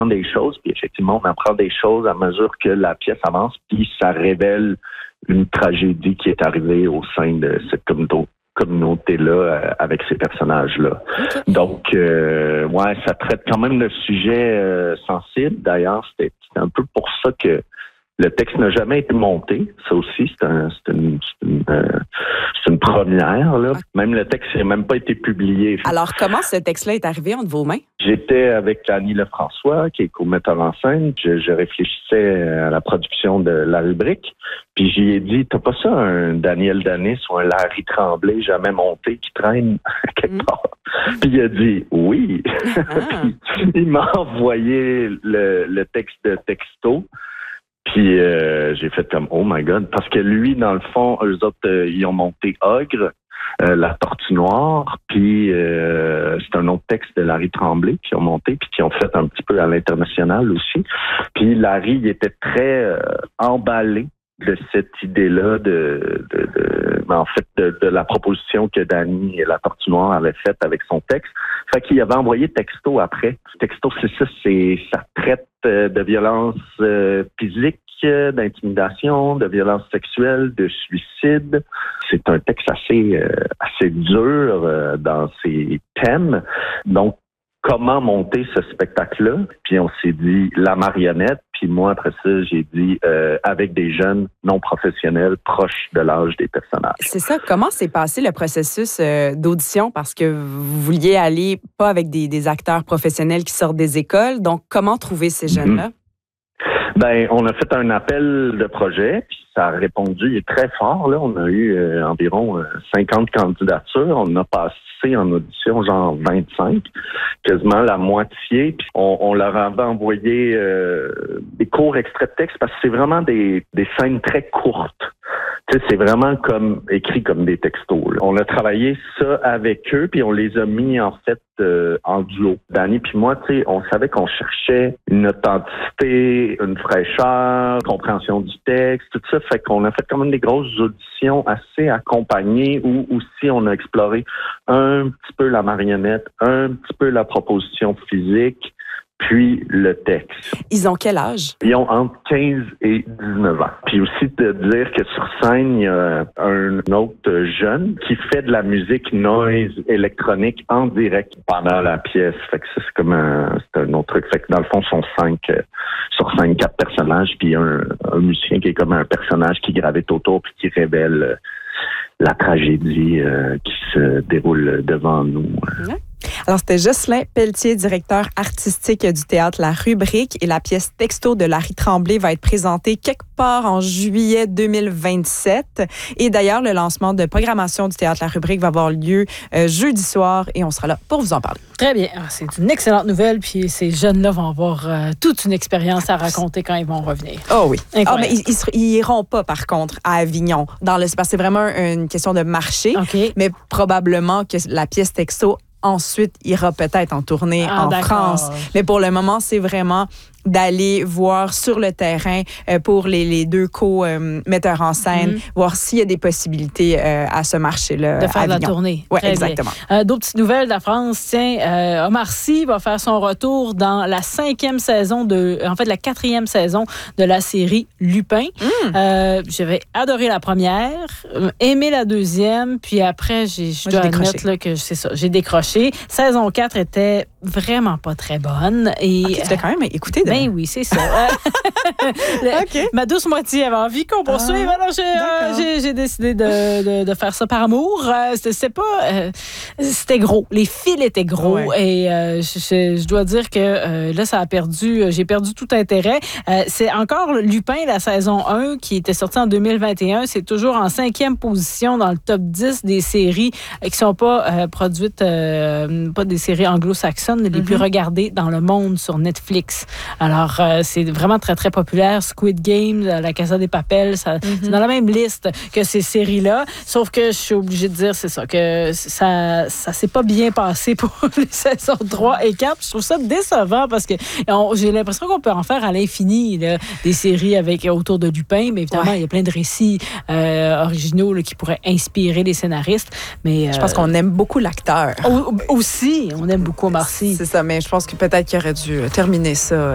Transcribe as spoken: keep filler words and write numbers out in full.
des choses, puis effectivement, on apprend des choses à mesure que la pièce avance, puis ça révèle une tragédie qui est arrivée au sein de cette communauté. communauté-là euh, avec ces personnages-là. Okay. Donc, euh, ouais, ça traite quand même de sujets euh, sensibles. D'ailleurs, c'était, c'était un peu pour ça que le texte n'a jamais été monté. Ça aussi, c'est, un, c'est, une, c'est, une, euh, c'est une première. Là. Okay. Même le texte n'a même pas été publié. Alors, comment ce texte-là est arrivé entre vos mains? J'étais avec Annie Lefrançois, qui est co-metteur en scène. Je, je réfléchissais à la production de la rubrique. Puis j'y ai dit, t'as pas ça un Daniel Danis ou un Larry Tremblay jamais monté qui traîne quelque mm. part? Puis il a dit oui. Ah. Puis il m'a envoyé le, le texte de texto. Puis euh, j'ai fait comme oh my god, parce que lui, dans le fond, eux autres, euh, ils ont monté Ogre, euh, la Tortue Noire, puis euh, c'est un autre texte de Larry Tremblay qui ont monté, puis qui ont fait un petit peu à l'international aussi. Puis Larry, il était très euh, emballé de cette idée-là, de, de, de en fait, de, de la proposition que Danny et la Tortue Noire avaient faite avec son texte. Fait qu'il avait envoyé texto après. Texto, c'est ça, c'est ça traite de violence euh, physique, d'intimidation, de violence sexuelle, de suicide. C'est un texte assez euh, assez dur euh, dans ses thèmes. Donc, comment monter ce spectacle-là? Puis on s'est dit la marionnette. Puis moi, après ça, j'ai dit euh, avec des jeunes non professionnels proches de l'âge des personnages. C'est ça. Comment s'est passé le processus euh, d'audition? Parce que vous vouliez aller pas avec des, des acteurs professionnels qui sortent des écoles. Donc, comment trouver ces jeunes-là? Mm-hmm. Ben, on a fait un appel de projet, puis ça a répondu, il est très fort, là. On a eu euh, environ euh, cinquante candidatures. On a passé en audition genre vingt-cinq, quasiment la moitié. Puis on, on leur avait envoyé euh, des courts extraits de texte parce que c'est vraiment des, des scènes très courtes. Tu sais, c'est vraiment comme écrit comme des textos, là. On a travaillé ça avec eux, puis on les a mis en fait euh, en duo. Danny puis moi, tu sais, on savait qu'on cherchait une authenticité, une fraîcheur, une compréhension du texte, tout ça. Fait qu'on a fait quand même des grosses auditions assez accompagnées où aussi on a exploré un petit peu la marionnette, un petit peu la proposition physique, puis le texte. Ils ont quel âge? Ils ont entre quinze et dix-neuf ans. Puis aussi de dire que sur scène, il y a un autre jeune qui fait de la musique noise électronique en direct pendant la pièce. Fait que ça, c'est comme un, c'est un autre truc. Fait que dans le fond, sont cinq, euh, sur cinq, quatre personnages, puis un, un musicien qui est comme un personnage qui gravite autour puis qui révèle euh, la tragédie euh, qui se déroule devant nous. Ouais. Alors, c'était Jocelyn Pelletier, directeur artistique du théâtre La Rubrique, et la pièce Texto de Larry Tremblay va être présentée quelque part en juillet deux mille vingt-sept. Et d'ailleurs, le lancement de programmation du théâtre La Rubrique va avoir lieu euh, jeudi soir et on sera là pour vous en parler. Très bien. C'est une excellente nouvelle. Puis ces jeunes-là vont avoir euh, toute une expérience à raconter quand ils vont revenir. Oh oui. Ah, mais ils, ils, ils iront pas, par contre, à Avignon. Dans le, parce que c'est vraiment une question de marché. Okay. Mais probablement que la pièce Texto ensuite ira peut-être en tournée ah, en d'accord. France. Mais pour le moment, c'est vraiment d'aller voir sur le terrain euh, pour les, les deux co-metteurs euh, en scène, mm-hmm. voir s'il y a des possibilités euh, à ce marché-là. De faire à de la tournée. Oui, exactement. Euh, d'autres petites nouvelles de la France. Tiens, euh, Omar Sy va faire son retour dans la cinquième saison, de, en fait, la quatrième saison de la série Lupin. Mm. Euh, j'avais adoré la première, aimé la deuxième, puis après, j'ai, je dois admettre là, que c'est ça, j'ai décroché. Saison quatre était vraiment pas très bonne. Et, okay, tu l'as quand même écouté. Ben oui, c'est ça. Le, okay. Ma douce moitié avait envie qu'on poursuive. Ah, alors, j'ai, euh, j'ai, j'ai décidé de, de, de faire ça par amour. Euh, c'était, c'était pas... Euh, c'était gros. Les fils étaient gros. Ouais. Et euh, je, je dois dire que euh, là, ça a perdu... J'ai perdu tout intérêt. Euh, c'est encore Lupin, la saison un, qui était sortie en deux mille vingt et un. C'est toujours en cinquième position dans le top dix des séries qui ne sont pas euh, produites... Euh, pas des séries anglo-saxonnes, les mm-hmm. plus regardées dans le monde sur Netflix. Alors, euh, c'est vraiment très, très populaire. Squid Game, La Casa de Papel, ça, mm-hmm. c'est dans la même liste que ces séries-là. Sauf que je suis obligée de dire, c'est ça, que ça ça s'est pas bien passé pour les saisons trois et quatre. Je trouve ça décevant parce que on, j'ai l'impression qu'on peut en faire à l'infini, là, des séries avec, autour de Lupin, mais évidemment, ouais. il y a plein de récits euh, originaux là, qui pourraient inspirer les scénaristes. Mais, euh, je pense qu'on aime beaucoup l'acteur. Aussi, on aime beaucoup Omar Sy. C'est ça, mais je pense que peut-être qu'il aurait dû terminer ça